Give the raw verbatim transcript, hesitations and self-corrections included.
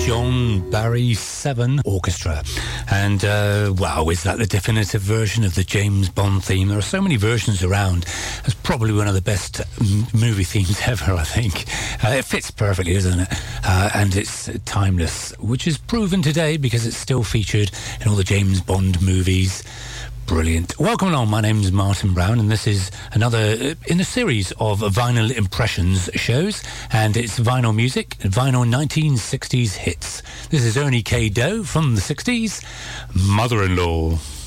John Barry Seven Orchestra. And uh, wow, is that the definitive version of the James Bond theme? There are so many versions around. It's probably one of the best m- movie themes ever, I think. Uh, it fits perfectly, doesn't it? Uh, and it's timeless, which is proven today because it's still featured in all the James Bond movies. Brilliant. Welcome along, my name's Martin Brown, and this is another in a series of Vinyl Impressions shows, and it's vinyl music, vinyl nineteen sixties hits. This is Ernie K. Doe from the sixties, Mother-in-Law.